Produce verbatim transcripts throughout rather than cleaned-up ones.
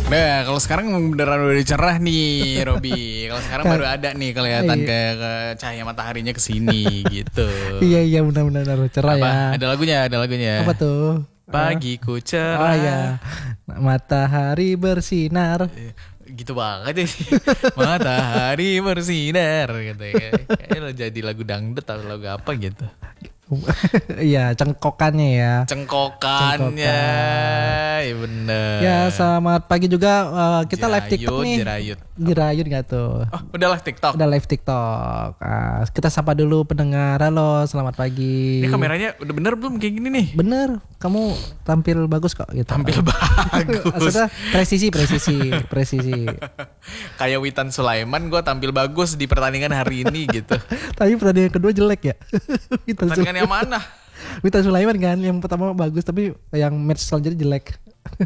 Nah, kalau sekarang beneran udah cerah nih, Robi. Kalau sekarang baru ada nih kelihatan Iya. ke, ke cahaya mataharinya ke sini gitu. Iya iya benar-benar cerah Apa? ya. Ada lagunya, ada lagunya. Apa tuh? Pagiku Oh cerah. iya. Matahari bersinar. Gitu banget ya sih. Matahari bersinar gitu ya. Kayaknya lo jadi lagu dangdut atau lagu apa gitu. Iya, cengkokannya ya. Cengkokannya. Cengkokan. Ya bener. Ya, selamat pagi juga. Uh, kita live Jirayut, TikTok nih. Jirayut. Jirayut gak tuh? Oh, udah live TikTok. Udah live TikTok. Uh, kita sapa dulu pendengar. Halo, selamat pagi. Ini kameranya udah bener belum kayak gini nih? Bener, kamu tampil bagus kok gitu. Tampil bagus. Maksudnya presisi, presisi, presisi. Kayak Witan Sulaiman, gue tampil bagus di pertandingan hari ini gitu. Tapi pertandingan kedua jelek ya. Witan Pertandingan yang mana? Witan Sulaiman kan yang pertama bagus tapi yang match selanjutnya jelek.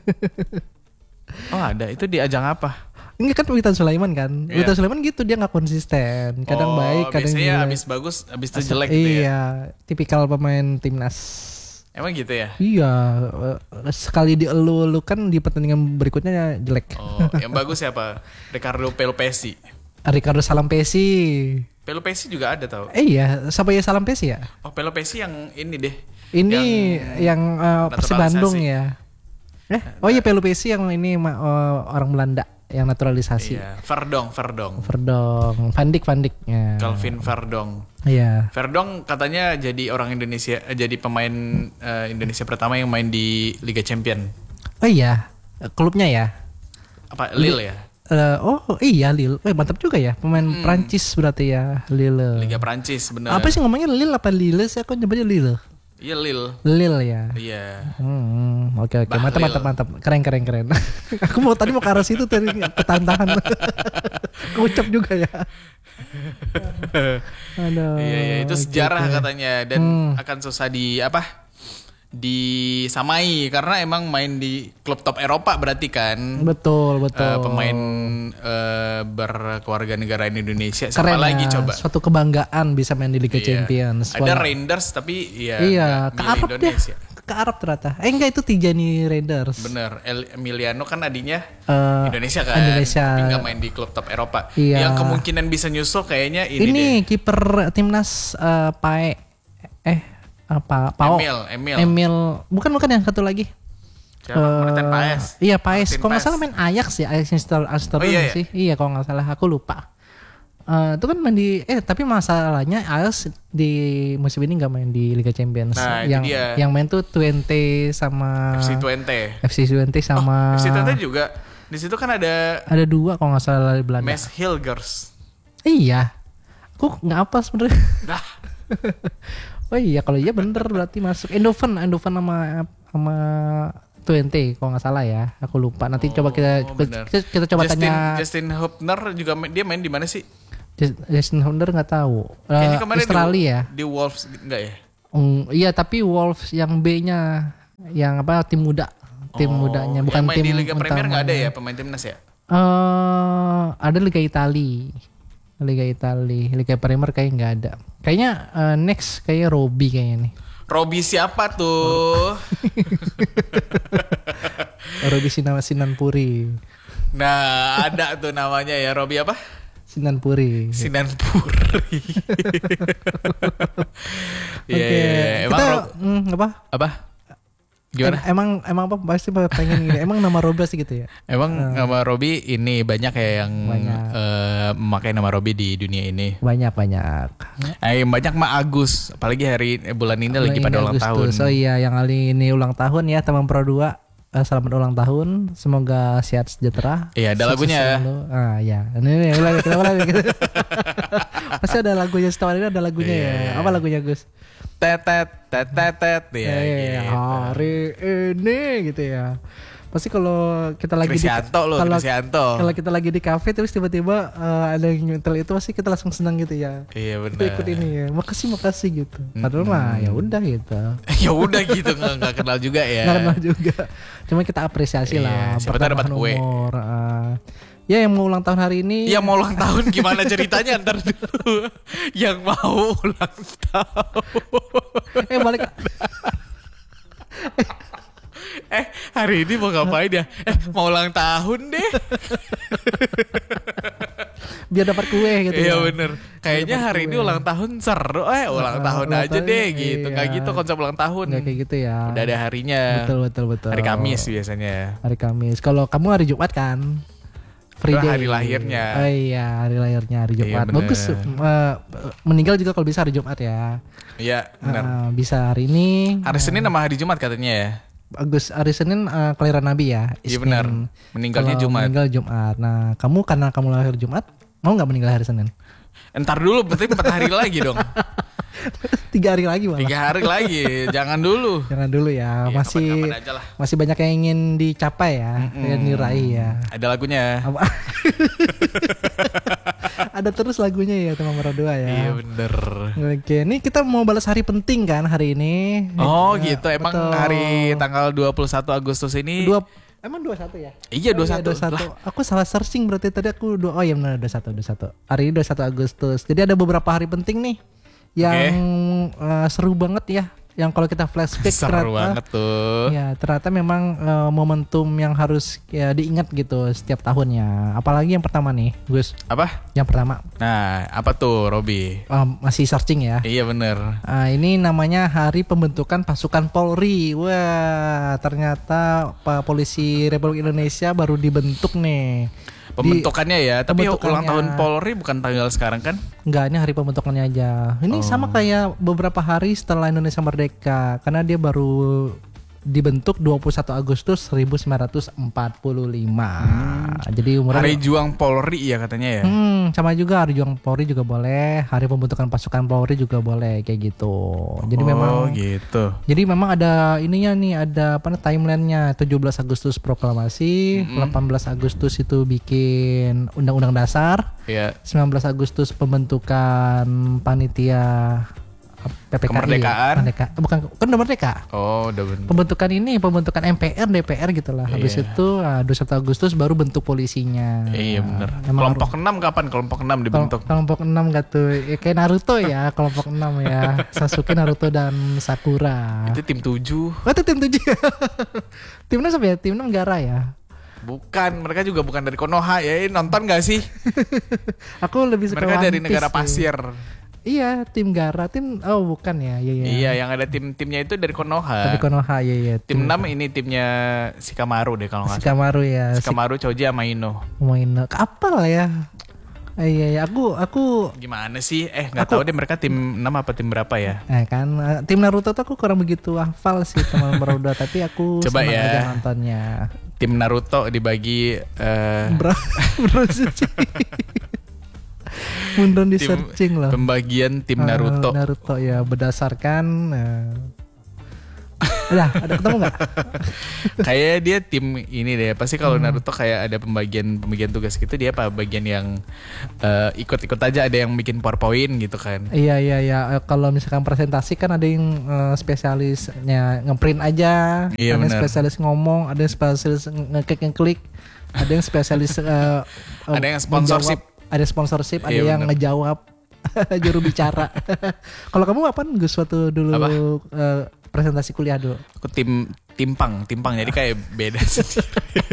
Oh ada, itu di ajang apa? Ini kan Witan Sulaiman kan. Iya. Witan Sulaiman gitu dia nggak konsisten. Kadang oh, baik, kadang biasanya jelek. abis bagus, abis itu jelek gitu ya. Iya, tipikal pemain timnas. Emang gitu ya? Iya, eh, sekali dielu-elu kan di pertandingan berikutnya jelek. Oh, yang bagus siapa? Ricardo Pelopesi. Ricardo Salampesi. Pelopesi juga ada tau. Eh iya, siapa ya Salampesi ya? Oh Pelopesi yang ini deh. Ini yang, uh, Persib Bandung naturalisasi. ya. Eh, oh iya Pelopesi yang ini uh, orang Belanda yang naturalisasi. Iya, Verdong, Verdong. Verdong, Van Dijk, Van Dijk. Ya. Calvin Verdong. Iya. Verdong katanya jadi orang Indonesia, eh, jadi pemain eh, Indonesia pertama yang main di Liga Champion. Oh iya, klubnya ya. Apa Lille ya? Uh, oh iya Lille. Eh mantap juga ya, pemain Hmm. Prancis berarti ya Lille. Liga Prancis bener. Apa sih ngomongnya Lille apa Lille? Saya kok nyebutnya Lille. Iya Lille. Lille ya. Iya. Hmm, oke oke, Bah, mantap Lille. mantap mantap, keren keren keren. Aku mau tadi mau ke arah situ tadi ketahan-tahan. Keucap juga ya. Aduh. Iya iya itu oke, sejarah oke. katanya dan Hmm. akan susah di apa? Disamai karena emang main di klub top Eropa berarti kan. Betul betul. Eh, pemain eh, berkeluarga negara Indonesia. Siapa Keren lagi ya. coba? Suatu kebanggaan bisa main di Liga Iya. Champions. Ada Wala- Rangers tapi ya Iya, nggak ke milih Arab dia. Indonesia. Ke Arab ternyata. Eh enggak, itu Tijani Raiders. Bener, El Emiliano kan adinya Eh, Indonesia kan, Indonesia. tapi nggak main di klub top Eropa. Iya. Yang kemungkinan bisa nyusul kayaknya ini, Ini deh. kiper timnas eh, Pae eh apa Pao Emil, Emil. Emil bukan bukan yang satu lagi. Siapa? Eh, Martin Paes. Iya Paes. Martin Kalau nggak Paes. salah main Ajax ya, Ajax Amsterdam Amsterdam Oh, iya, iya. sih. Iya kalau nggak salah, aku lupa. Eh, itu kan main di eh tapi masalahnya Ajax di musim ini nggak main di Liga Champions. Nah, itu yang dia. yang main tuh Twente sama F C Twente. F C Twente sama F C Twente juga. Di situ kan ada ada dua kalau nggak salah dari Belanda. Mes Hilgers. Iya. Aku nggak apa sebenarnya. Nah, Oh iya kalau iya bener berarti masuk Eindhoven, Eindhoven sama sama Twente kalau nggak salah ya. Aku lupa. Nanti Oh, coba kita bener. kita, kita coba Justin, tanya Justin Hubner juga main, dia main di mana sih? Just- Justin Hunter nggak tahu. Kayaknya Eh, kemarin Australia. di, di Wolves enggak ya? Mm, iya tapi Wolves yang B-nya yang apa tim muda, tim Oh, mudanya yang bukan main tim di Liga Premier nggak ada utamanya. ya pemain timnas ya? Eh, ada Liga Italia. Liga Italia, Liga Premier kayaknya nggak ada. Kayaknya eh, next kayak Robi kayaknya nih. Robi siapa tuh? Robi Sinan Sinan Puri. Nah, ada tuh namanya ya, Robi apa? Sinan Puri. Sinan Puri. Iya, Oke. iya, iya. Emang Kita Rob- mm, apa? apa? Gimana? Em- emang emang apa pasti pengen gini. Emang nama Robi sih gitu ya. Emang nama Robi ini banyak ya yang Banyak. eh, memakai nama Robi di dunia ini. Banyak banyak. Eh, yang banyak mah Agus, apalagi hari eh, bulan ini lagi pada ulang tahun. Oh iya, yang kali ini ulang tahun ya teman Pro dua. Eh, selamat ulang tahun. Semoga sehat sejahtera. Iya, ada Sukses lagunya ya. selalu. Ah iya. Ini nih, ulang kita ulang gitu. Pasti ada lagunya setahu ini ada lagunya Iya, ya. iya. Apa lagunya Gus? Tetet, tetet, tet, ya. Eh, gitu. hari ini gitu ya. Pasti kalau kita lagi Krisyanto loh, kalau Krisyanto. kalau kita lagi di kafe terus tiba-tiba eh, ada yang nyetel itu pasti kita langsung senang gitu ya. Iya Kita benar. ikut ini ya. Makasih makasih gitu. Padahal mah ya udah gitu. Ya udah gitu nggak nggak kenal juga ya. Nggak kenal juga. Cuma kita apresiasi Iya, lah. siapa tahu dapat pertambahan kue. umur. eh. ya yang mau ulang tahun hari ini. Yang mau ulang tahun gimana ceritanya ntar dulu. Yang mau ulang tahun. eh balik. Eh hari ini mau ngapain ya? Eh mau ulang tahun deh. Biar dapat kue gitu. Iya ya. bener. Kayaknya Biar dapat hari ini kue. ulang tahun seru. Eh ulang Uh, tahun ulang aja tahun, deh gitu. Nggak iya. gitu konsep ulang tahun. Nggak kayak gitu ya. Udah ada harinya. Betul betul betul. Hari Kamis biasanya. Hari Kamis. Kalau kamu hari Jumat kan? Free Itu day. hari lahirnya. Oh iya, hari lahirnya hari Iya, Jumat. bener. Bagus. Uh, meninggal juga kalau bisa hari Jumat ya. Iya benar. Uh, bisa hari ini. Hari Senin sama hari Jumat katanya ya. Bagus. Hari Senin uh, kelahiran Nabi ya. Iya Isnin. benar. Meninggalnya Kalau Jumat. Meninggal Jumat. Nah, kamu karena kamu lahir Jumat, mau nggak meninggal hari Senin? Entar dulu berarti empat hari lagi dong. Tiga hari lagi malah. Tiga hari lagi. Jangan dulu. Jangan dulu ya. Iya, masih kapan-kapan aja lah. masih banyak yang ingin dicapai ya, Mm-mm. yang diraih ya. Ada lagunya. Apa? Ada terus lagunya ya teman berdua ya. Iya bener. Oke, ini kita mau balas hari penting kan hari ini. Oh Ya, gitu. Emang betul. hari tanggal dua puluh satu Agustus ini. dua Emang dua puluh satu ya? Iya Oh, dua puluh satu. dua puluh satu. Aku salah searching berarti tadi aku dua oh ya benar dua puluh satu dua puluh satu. Hari ini dua puluh satu Agustus. Jadi ada beberapa hari penting nih yang eh, seru banget ya. Yang kalau kita flashback Seru ternyata banget tuh. ya ternyata memang eh, momentum yang harus ya, diingat gitu setiap tahunnya. Apalagi yang pertama nih, Gus. Apa? Yang pertama Nah apa tuh Robi? eh, masih searching ya. Iya bener. Ah, ini namanya Hari Pembentukan Pasukan Polri. Wah, ternyata Pak Polisi Republik Indonesia baru dibentuk nih. Pembentukannya ya. Tapi pembentukannya. ulang tahun Polri bukan tanggal sekarang kan? Enggak, ini hari pembentukannya aja. Ini Oh. sama kayak beberapa hari setelah Indonesia merdeka, karena dia baru dibentuk dua puluh satu Agustus seribu sembilan ratus empat puluh lima. Jadi umurnya Hari Juang Polri ya katanya ya. Hmm, sama juga Hari Juang Polri juga boleh, Hari Pembentukan Pasukan Polri juga boleh kayak gitu. Jadi oh memang gitu. Jadi memang ada ininya nih, ada apa nih timelinenya. tujuh belas Agustus proklamasi, Mm-mm. delapan belas Agustus itu bikin Undang-Undang Dasar, Iya. sembilan belas Agustus pembentukan panitia P P K I. Kemerdekaan. Merdeka, bukan kan udah merdeka. Oh udah bener. Pembentukan ini, pembentukan M P R, D P R gitulah. Habis Iya. itu ah, dua puluh satu Agustus baru bentuk polisinya. Iya bener. Emang Kelompok enam kapan kelompok enam Kelom- dibentuk? Kelompok enam gak tuh ya, kayak Naruto ya. Kelompok enam ya, Sasuke, Naruto, dan Sakura. Itu tim tujuh. Oh itu tim tujuh. Tim enam siapa ya? Tim enam Gara ya. Bukan, mereka juga bukan dari Konoha ya. Nonton gak sih? Aku lebih suka Mereka One dari Piece negara sih. pasir. Iya, tim Gara, tim oh bukan ya. Iya iya. Iya, yang ada tim-timnya itu dari Konoha. Tapi Konoha iya iya. Tim enam ini timnya Shikamaru deh kalau nggak salah. Shikamaru ya. Shikamaru, Choji, sama Ino. Main kapal ya. Eh, iya iya, aku aku Gimana sih? Eh nggak Aku- tahu deh mereka tim enam apa tim berapa ya? eh kan eh, tim Naruto tuh aku kurang begitu hafal sih teman berdua, tapi aku Coba senang ya. aja nontonnya. Tim Naruto dibagi eh, Bro, bro Mundur di tim searching loh. pembagian tim Eh, Naruto. Naruto ya berdasarkan eh. Udah, ada ketemu nggak? Kayak dia tim ini deh. Pasti kalau Hmm. Naruto kayak ada pembagian pembagian tugas gitu, dia apa bagian yang eh, ikut-ikut aja, ada yang bikin PowerPoint gitu kan. Iya iya iya. Eh, Kalau misalkan presentasi kan ada yang eh, spesialisnya ngeprint aja, Iya, ada yang benar. spesialis ngomong, ada yang spesialis ngeklik ngeklik, ada yang spesialis eh, eh, Ada yang sponsorship. menjawab, ada sponsorship, ada Iya, yang benar. ngejawab juru bicara. Kalau kamu apa Gus waktu dulu Apa? eh, presentasi kuliah dulu? Aku tim timpang, timpang jadi kayak beda sendiri.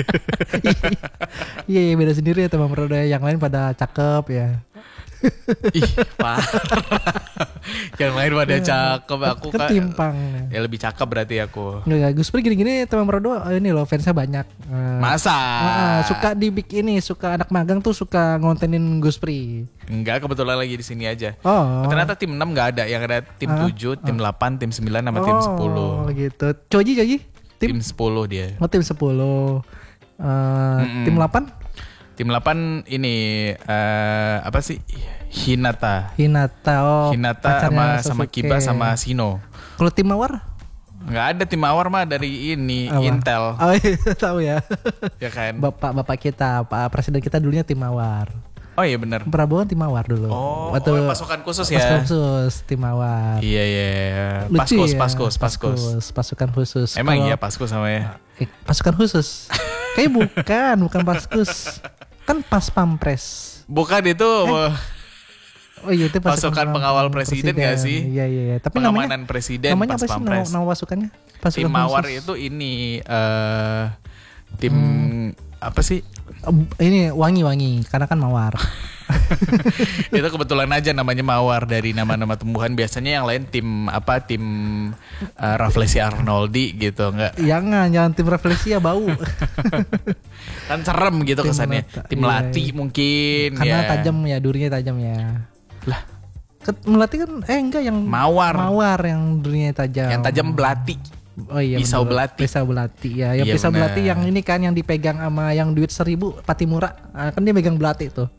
Iya iya beda sendiri ya teman berdua. Yang lain pada cakep ya. Ih, parah. Yang lain pada cakep, aku kan kan timpang. ya lebih cakep berarti aku. Enggak, Gus Pri gini-gini teman berdua ini loh fansnya banyak. Eh, Masa? ah, suka dibikin ini, suka anak magang tuh suka ngontenin Gus Pri. Enggak, kebetulan lagi di sini aja. Oh. Ternyata tim enam enggak ada, yang ada tim Ah, tujuh, tim delapan, tim sembilan sama tim sepuluh. Oh, gitu. Coji, Coji. Tim, Tim sepuluh dia. oh, tim sepuluh. Eh, Mm-mm. tim delapan Tim delapan ini eh apa sih? Hinata. Hinata. Oh, Hinata sama pacarnya sama Sasuke. Kiba sama Shino. Kalau tim Mawar? Enggak ada tim Mawar mah dari ini Apa? Intel, Oh iya, tahu ya. ya kan? Bapak-bapak kita, Pak Presiden kita dulunya tim Mawar. Oh iya benar. Prabowo tim Mawar dulu. Oh, Waktu oh, pasukan khusus ya. pasukan khusus tim Mawar. Iya iya. Lucu Paskus, ya, paskus, paskus. pasukan khusus. Emang Kalau- iya paskus sama ya. eh, pasukan khusus. Kayak bukan, bukan paskus. Kan pas pampres. Bukan itu. Oh iya itu pasukan pengawal presiden, nggak sih? Iya iya. iya. Tapi namanya pengamanan presiden namanya pas apa sih nama, pampres. nama pasukannya? Pasukan Tim Mawar khusus. itu ini eh tim apa sih? Eh, Ini wangi-wangi karena kan mawar. Itu kebetulan aja namanya Mawar dari nama-nama tumbuhan. Biasanya yang lain tim apa? Tim uh, Rafflesia Arnoldi gitu, enggak? Jangan jangan tim refleksi ya bau. Kan serem gitu Tim kesannya. Melati, Tim iya, Melati iya. mungkin Karena ya. tajam ya, durinya tajam ya. Lah, Ket- Melati kan eh enggak yang Mawar. Mawar yang durinya tajam. Yang tajam belati. Oh iya Pisau bener. belati. Pisau belati ya. Yang Iya, pisau bener. belati yang ini kan yang dipegang sama yang duit seribu Patimura. Ah, kan dia megang belati tuh.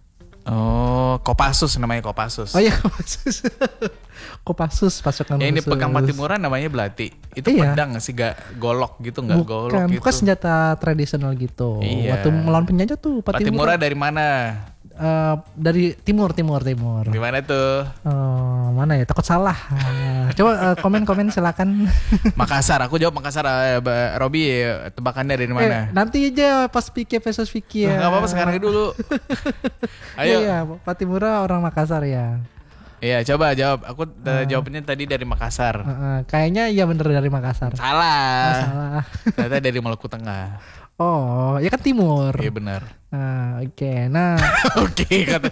Oh, Kopassus namanya Kopassus. Oh iya Kopassus. Kopassus pasukan Yang ini khusus. pegang Patimura namanya belati. Itu Iya. pedang nggak sih? Gak golok gitu, nggak golok Bukan, gitu. bukan senjata tradisional gitu. Iya. Waktu melawan penjajah tuh Patimura Patimura, dari mana? eh, dari timur timur timur. Di mana tuh? Eh, mana ya? Takut salah. Ah, coba eh, komen-komen silakan. Makassar. Aku jawab Makassar. Eh, Ba- Robi, eh, tebakannya dari Eh, mana? nanti aja pas Vicky versus Vicky ya. Gak apa-apa sekarang dulu. Ayo. Iya, iya, Patimura orang Makassar ya. Iya, coba jawab. Aku uh, jawabnya tadi dari Makassar. Eh, eh, kayaknya iya bener dari Makassar. Oh, Salah. salah. Ternyata dari Maluku Tengah. Oh, ya kan timur. Iya benar. Nah, oke. Nah, Oke, kata.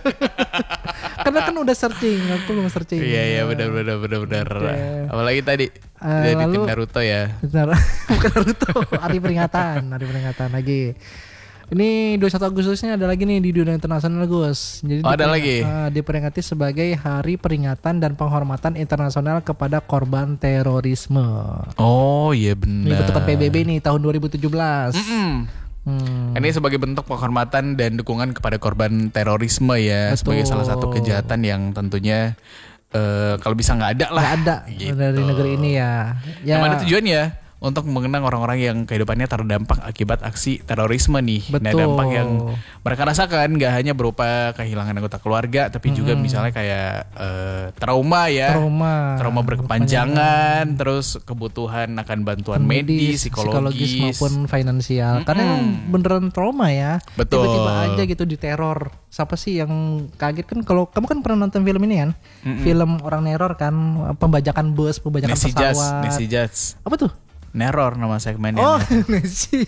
karena kan udah searching, aku belum searching. Iya, iya benar benar benar benar. Oke. Apalagi tadi Eh, dari lalu- tim Naruto ya. Benar. Bukan Naruto, hari peringatan, hari peringatan lagi. Ini dua puluh satu Agustusnya ada lagi nih di dunia internasional Gus. Jadi Oh, ada dipering- lagi? eh, diperingati sebagai Hari Peringatan dan Penghormatan Internasional kepada Korban Terorisme. Oh, iya Ini benar. bentukan P B B nih tahun dua ribu tujuh belas. Mm-mm. Hmm. Ini sebagai bentuk penghormatan dan dukungan kepada korban terorisme ya, Betul. sebagai salah satu kejahatan yang tentunya eh, kalau bisa nggak ada lah. Nggak ada Gitu. dari negeri ini ya. Ya. Yang mana tujuannya untuk mengenang orang-orang yang kehidupannya terdampak akibat aksi terorisme nih. Nah, Betul. dampak yang mereka rasakan nggak hanya berupa kehilangan anggota keluarga, tapi juga misalnya kayak eh, trauma ya, Trauma. trauma berkepanjangan, terus kebutuhan akan bantuan medis, psikologis, maupun finansial. Karena emang beneran trauma ya. Betul. Tiba-tiba aja gitu diteror. Siapa sih yang kaget kan? Kalau kamu kan pernah nonton film ini kan? Film orang neror kan, pembajakan bus, pembajakan Nancy Judge, pesawat. Nancy Judge. Apa tuh? Neror nama segmennya. Oh, Nancy.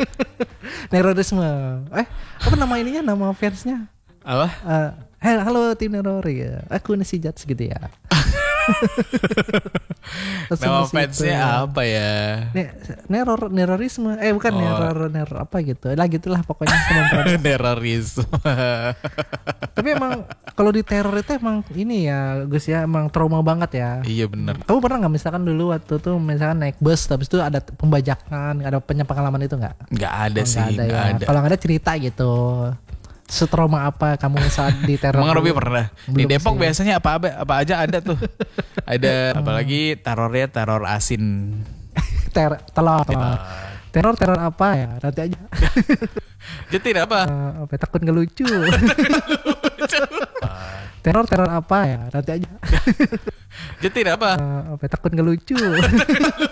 Nerorisme. Eh, apa nama ininya? Nama fansnya? Apa? Eh, hey, halo tim neror ya. Aku Nancy Judge gitu ya. Langsung Nama ke situ. fansnya apa ya? Ne- neror nerorisme eh bukan Oh. neror neror apa gitu lah gitulah pokoknya teman-teman. Terorisme. Tapi emang kalau di teror itu emang ini ya Gus ya emang trauma banget ya. Iya bener. Kamu pernah nggak misalkan dulu waktu tuh misalkan naik bus habis itu ada pembajakan ada punya pengalaman itu nggak? Nggak ada Oh, sih, nggak nggak ya. ada. Kalau nggak ada cerita gitu. Setrauma apa kamu saat di teror? Emang Robi dulu? pernah? Di Belum Depok sih. biasanya apa apa, apa aja ada tuh. Ada apalagi terornya teror asin. Ter telur, telur. Teror teror apa ya? Nanti aja. Jadi apa? Eh, apa ya, takut nggak lucu. Teror teror apa ya? Nanti aja. Jadi apa? Eh, apa ya, takut nggak lucu.